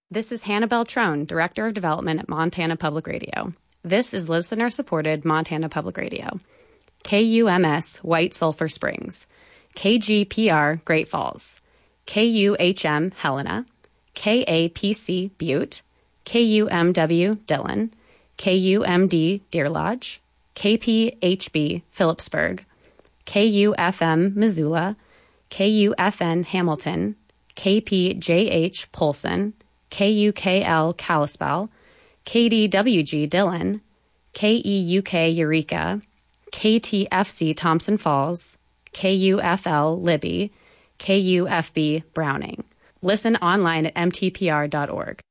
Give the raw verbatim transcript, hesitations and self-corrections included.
This is Hannah Beltrone, Director of Development at Montana Public Radio. This is listener-supported Montana Public Radio. K U M S, White Sulphur Springs. K G P R, Great Falls. K U H M, Helena. K A P C, Butte. K U M W, Dillon. K U M D, Deer Lodge. K P H B, Phillipsburg. K U F M, Missoula. K U F N, Hamilton. K P J H, Polson. K U K L, Kalispell. K D W G, Dillon. K E U K, Eureka. K T F C, Thompson Falls. K U F L, Libby. K U F B, Browning. Listen online at m t p r dot org.